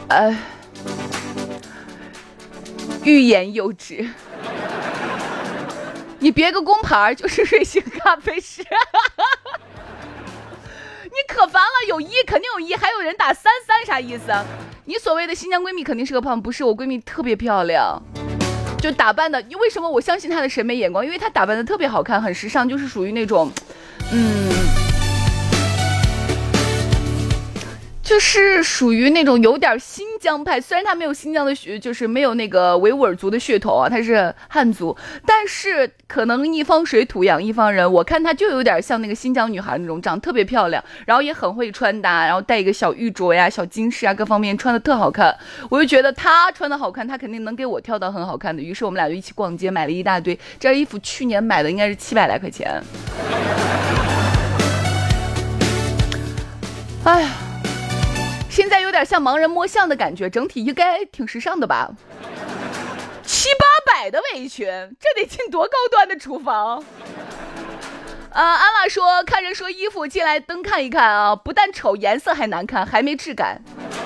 欲言又止。你别个工牌就是瑞幸咖啡师。你可烦了，有一肯定有一，还有人打三啥意思？你所谓的新疆闺蜜肯定是个胖，不是，我闺蜜特别漂亮，就打扮的，为什么我相信她的审美眼光？因为她打扮的特别好看，很时尚，就是属于那种就是属于那种有点新疆派，虽然他没有新疆的血，就是没有那个维吾尔族的血统啊，他是汉族，但是可能一方水土养一方人，我看他就有点像那个新疆女孩那种，长得特别漂亮，然后也很会穿搭，然后带一个小玉镯呀、小金饰啊，各方面穿的特好看，我就觉得他穿的好看，他肯定能给我挑到很好看的，于是我们俩就一起逛街，买了一大堆，这件衣服去年买的应该是700来块钱。哎呀，现在有点像盲人摸象的感觉，整体应该挺时尚的吧？700-800的围裙，这得进多高端的厨房？安拉说，看人说衣服进来灯看一看啊，不但丑，颜色还难看，还没质感。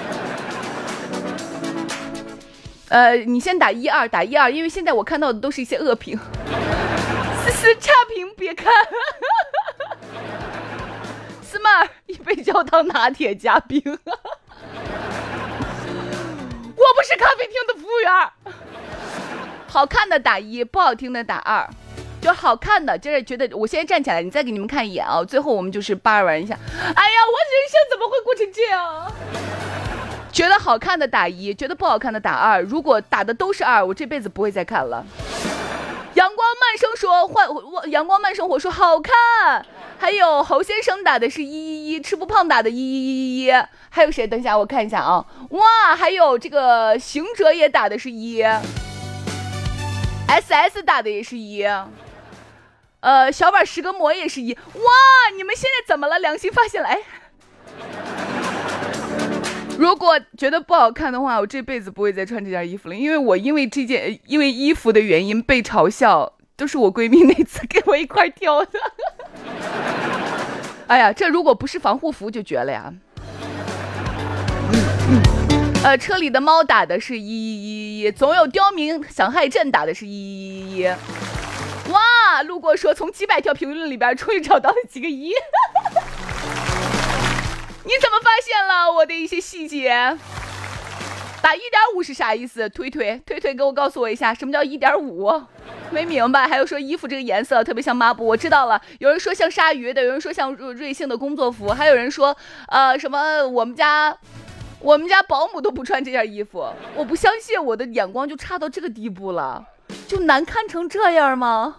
你先打12，打12，因为现在我看到的都是一些恶评。思思差评别看。斯曼一杯焦糖拿铁加冰。我不是咖啡厅的服务员。好看的打1，不好听的打2，就好看的就是觉得，我现在站起来，你再给你们看一眼啊，最后我们就是巴玩一下。哎呀，我人生怎么会过成这样？觉得好看的打1，觉得不好看的打2，如果打的都是2，我这辈子不会再看了。阳光慢生说阳光慢生活说好看，还有侯先生打的是111，吃不胖打的111，还有谁？等一下我看一下啊，哇，还有这个行者也打的是1，SS 打的也是1，小板10个馍也是1，哇，你们现在怎么了？良心发现了，哎。如果觉得不好看的话，我这辈子不会再穿这件衣服了，因为我因为衣服的原因被嘲笑，都是我闺蜜那次给我一块挑的。哎呀，这如果不是防护服就绝了呀。车里的猫打的是111，总有刁民想害朕打的是111。哇，路过说从几百条评论里边终于找到了几个1。你怎么发现了我的一些细节？打1.5是啥意思？推推给我告诉我一下，什么叫1.5？没明白。还有说衣服这个颜色特别像抹布，我知道了。有人说像鲨鱼的，有人说像瑞幸的工作服，还有人说什么我们家保姆都不穿这件衣服。我不相信我的眼光就差到这个地步了，就难看成这样吗？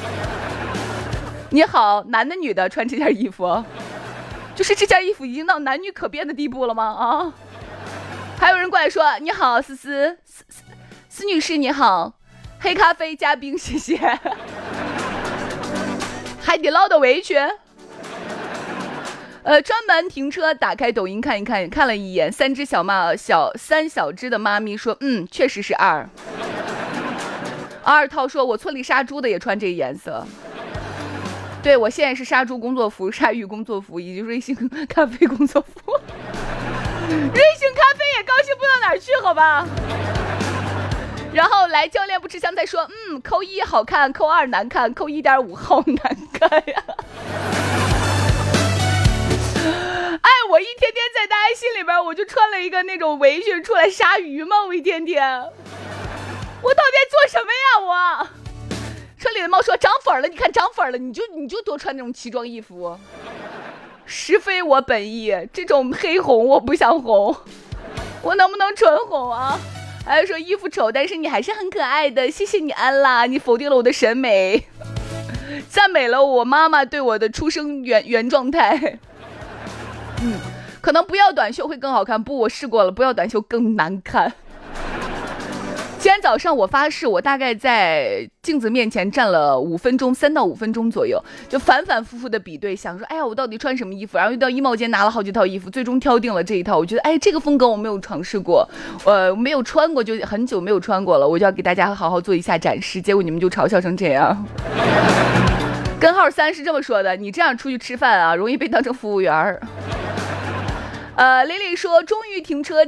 你好，男的女的穿这件衣服？就是这件衣服已经到男女可变的地步了吗？啊！还有人过来说你好，思女士你好，黑咖啡加冰谢谢。海底捞的围裙。专门停车打开抖音看一看，看了一眼3小只的妈咪说确实是2。2套说我村里杀猪的也穿这个颜色。对，我现在是杀猪工作服、鲨鱼工作服以及瑞幸咖啡工作服。瑞幸咖啡也高兴不到哪儿去，好吧。然后来教练不吃香菜说扣1好看，扣2难看，扣1.5好难看呀。哎，我一天天在大家心里边，我就穿了一个那种围裙出来杀鱼吗？我一天天，我到底在做什么呀？我车里的猫说涨粉了，你看涨粉了，你就多穿那种奇装异服。实非我本意，这种黑红我不想红，我能不能纯红啊？还有说衣服丑，但是你还是很可爱的，谢谢你安啦，你否定了我的审美，赞美了我妈妈对我的出生原状态。可能不要短袖会更好看，不，我试过了，不要短袖更难看。今天早上我发誓，我大概在镜子面前站了5分钟，3到5分钟左右，就反反复复的比对，想说，哎呀，我到底穿什么衣服？然后又到衣帽间拿了好几套衣服，最终挑定了这一套。我觉得，哎，这个风格我没有尝试过，没有穿过，就很久没有穿过了，我就要给大家好好做一下展示。结果你们就嘲笑成这样。根号3是这么说的：你这样出去吃饭啊，容易被当成服务员。Lily 说，终于停车